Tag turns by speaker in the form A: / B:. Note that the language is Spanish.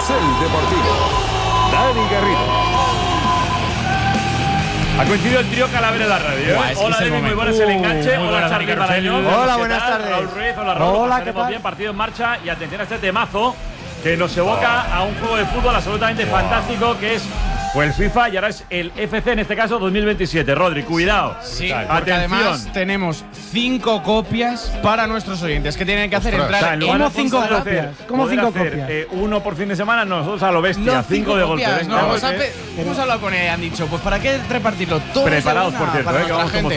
A: Carrusel Deportivo. Dani Garrido.
B: Ha coincidido el trío Calavera de la radio. Hola, David, muy buenas el enganche. Hola, Charly Marañón.
C: Hola, buenas tardes.
B: Raúl Ruiz, hola, Raúl. Hola, ¿qué tal? Bien, partido en marcha y atención a este temazo que nos evoca a un juego de fútbol absolutamente fantástico que es el FIFA y ahora es el FC, en este caso 2027. Rodri, cuidado.
C: Sí, porque además tenemos 5 copias para nuestros oyentes. ¿Qué tienen que hacer? Entrar en
D: ¿Cómo 5 copias? ¿Cómo 5 copias?
B: Uno por fin de semana, nosotros a lo bestia. 5 de golpe.
C: No, hemos hablado con ella y han dicho, pues ¿para qué repartirlo? Todos
B: preparados, por cierto,
C: para nuestra gente.